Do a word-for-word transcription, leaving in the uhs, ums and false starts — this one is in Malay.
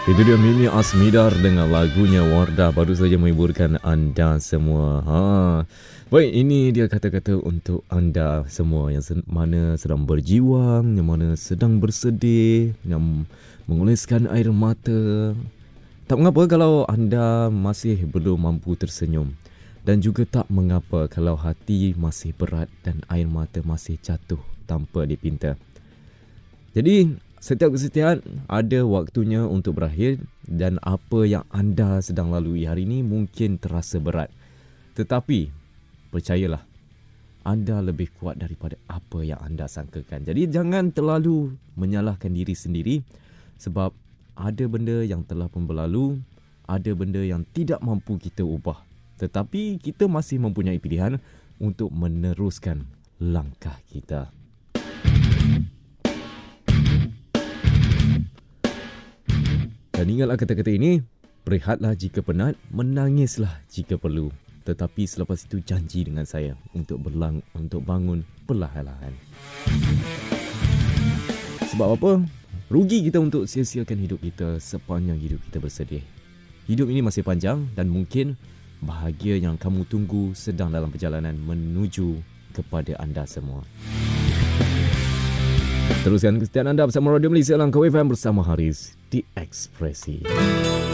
Itu dia Mimi Asmidar dengan lagunya Wardah, baru saja menghiburkan anda semua. Ha. Baik, ini dia kata-kata untuk anda semua yang sen- mana sedang berjiwang, yang mana sedang bersedih, yang mengoleskan air mata. Tak mengapa kalau anda masih belum mampu tersenyum. Dan juga tak mengapa kalau hati masih berat dan air mata masih jatuh tanpa dipinta. Jadi, setiap kesetiaan ada waktunya untuk berakhir dan apa yang anda sedang lalui hari ini mungkin terasa berat. Tetapi, percayalah, anda lebih kuat daripada apa yang anda sangkakan. Jadi, jangan terlalu menyalahkan diri sendiri sebab ada benda yang telah pun berlalu, ada benda yang tidak mampu kita ubah. Tetapi, kita masih mempunyai pilihan untuk meneruskan langkah kita. Dan ingatlah kata-kata ini, berehatlah jika penat, menangislah jika perlu. Tetapi selepas itu janji dengan saya untuk berlang untuk bangun perlahan-lahan. Sebab apa? Rugi kita untuk sia-siakan hidup kita sepanjang hidup kita bersedih. Hidup ini masih panjang dan mungkin bahagia yang kamu tunggu sedang dalam perjalanan menuju kepada anda semua. Teruskan kesetiaan anda bersama Radio Malaysia dalam K W F M bersama Haris di Ekspresi.